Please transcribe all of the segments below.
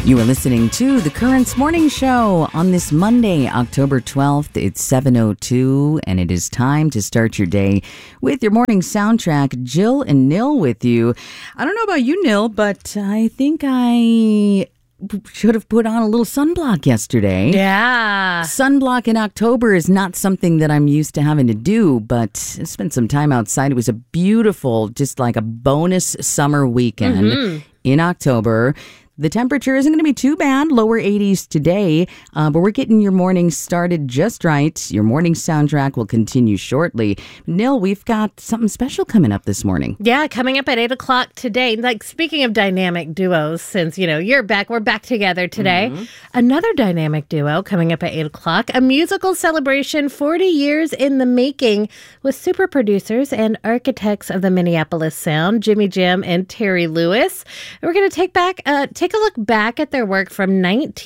You are listening to The Currents Morning Show on this Monday, October 12th. It's 7:02, and it is time to start your day with your morning soundtrack. Jill and Nil with you. I don't know about you, Nil, but I think I should have put on a little sunblock yesterday. Yeah. Sunblock in October is not something that I'm used to having to do, but I spent some time outside. It was a beautiful, just like a bonus summer weekend in October. The temperature isn't going to be too bad, lower 80s today, but we're getting your morning started just right. Your morning soundtrack will continue shortly. Nil, we've got something special coming up this morning. Yeah, coming up at 8 o'clock today. Like, speaking of dynamic duos, since, you're back, we're back together today. Another dynamic duo coming up at 8 o'clock, a musical celebration 40 years in the making with super producers and architects of the Minneapolis sound, Jimmy Jam and Terry Lewis. We're going to take a look back at their work from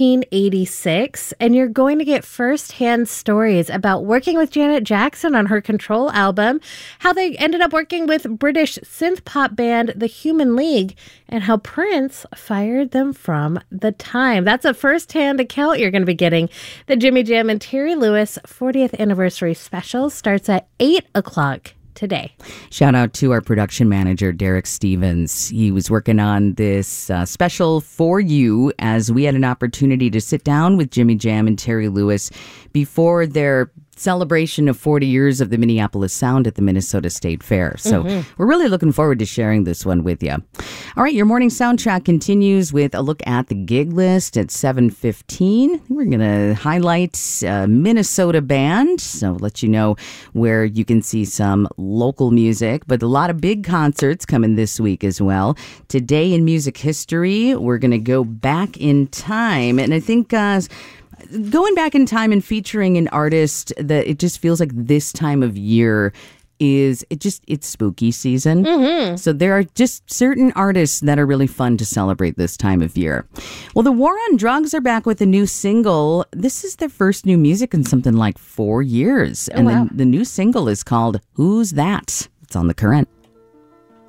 1986, and you're going to get firsthand stories about working with Janet Jackson on her Control album, how they ended up working with British synth pop band The Human League, and how Prince fired them from the time. That's a firsthand account you're going to be getting. The Jimmy Jam and Terry Lewis 40th anniversary special starts at 8 o'clock today. Shout out to our production manager, Derek Stevens. He was working on this special for you as we had an opportunity to sit down with Jimmy Jam and Terry Lewis before their celebration of 40 years of the Minneapolis Sound at the Minnesota State Fair. So we're really looking forward to sharing this one with you. All right, your morning soundtrack continues with a look at the gig list at 7:15. We're going to highlight a Minnesota band, so let you know where you can see some local music, but a lot of big concerts coming this week as well. Today in music history, we're going to go back in time, and I think going back in time and featuring an artist that it just feels like this time of year it's spooky season. So there are just certain artists that are really fun to celebrate this time of year. Well, the War on Drugs are back with a new single. This is their first new music in something like 4 years. And the new single is called Who's That? It's on The Current.